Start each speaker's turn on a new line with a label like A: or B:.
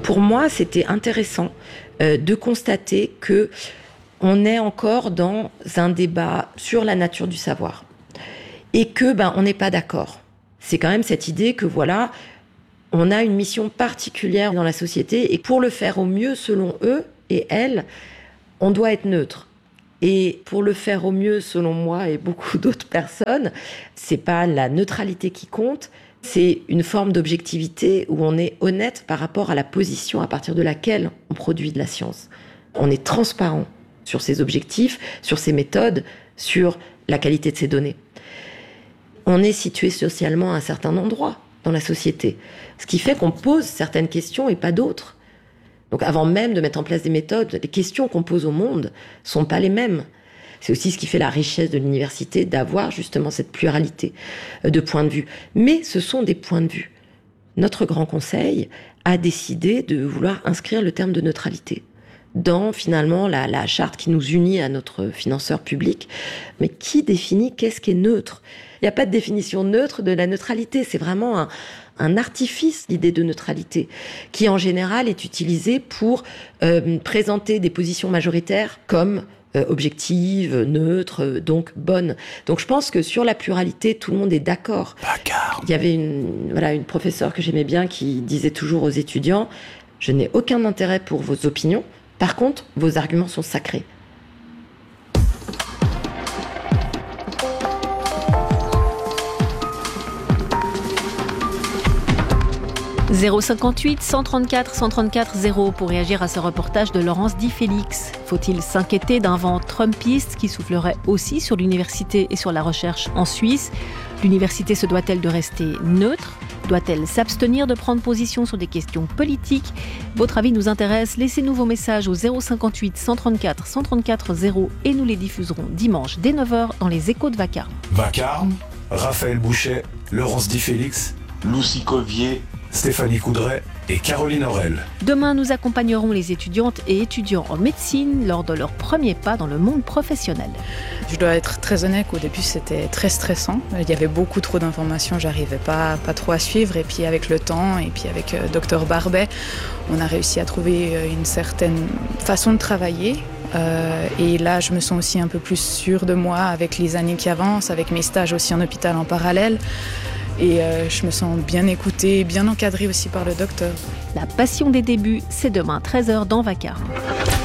A: Pour moi, c'était intéressant de constater que on est encore dans un débat sur la nature du savoir et que on n'est pas d'accord. C'est quand même cette idée que voilà, on a une mission particulière dans la société et pour le faire au mieux selon eux et elles, on doit être neutre. Et pour le faire au mieux selon moi et beaucoup d'autres personnes, c'est pas la neutralité qui compte, c'est une forme d'objectivité où on est honnête par rapport à la position à partir de laquelle on produit de la science. On est transparent sur ses objectifs, sur ses méthodes, sur la qualité de ses données. On est situé socialement à un certain endroit dans la société, ce qui fait qu'on pose certaines questions et pas d'autres. Donc avant même de mettre en place des méthodes, les questions qu'on pose au monde sont pas les mêmes. C'est aussi ce qui fait la richesse de l'université, d'avoir justement cette pluralité de points de vue. Mais ce sont des points de vue. Notre Grand Conseil a décidé de vouloir inscrire le terme de neutralité dans finalement la charte qui nous unit à notre financeur public. Mais qui définit qu'est-ce qui est neutre ? Il n'y a pas de définition neutre de la neutralité. C'est vraiment un artifice, l'idée de neutralité, qui en général est utilisée pour présenter des positions majoritaires comme objectives, neutres, donc bonnes. Donc je pense que sur la pluralité, tout le monde est d'accord.
B: Vacarme.
A: Il y avait une professeure que j'aimais bien qui disait toujours aux étudiants « Je n'ai aucun intérêt pour vos opinions, par contre, vos arguments sont sacrés. »
C: 058 134 134 0 pour réagir à ce reportage de Laurence Di Félix. Faut-il s'inquiéter d'un vent trumpiste qui soufflerait aussi sur l'université et sur la recherche en Suisse ? L'université se doit-elle de rester neutre ? Doit-elle s'abstenir de prendre position sur des questions politiques ? Votre avis nous intéresse. Laissez-nous vos messages au 058 134 134 0 et nous les diffuserons dimanche dès 9h dans les Échos de Vacarme.
B: Vacarme, Raphaël Bouchet, Laurence Di Félix,
D: Lucie Colvier,
B: Stéphanie Coudray et Caroline Aurel.
C: Demain, nous accompagnerons les étudiantes et étudiants en médecine lors de leur premier pas dans le monde professionnel.
E: Je dois être très honnête, au début c'était très stressant. Il y avait beaucoup trop d'informations, j'arrivais pas trop à suivre. Et puis avec le temps, et puis avec Dr Barbet, on a réussi à trouver une certaine façon de travailler. Et là, je me sens aussi un peu plus sûre de moi avec les années qui avancent, avec mes stages aussi en hôpital en parallèle. Et je me sens bien écoutée, bien encadrée aussi par le docteur.
C: La passion des débuts, c'est demain 13h dans Vacarme.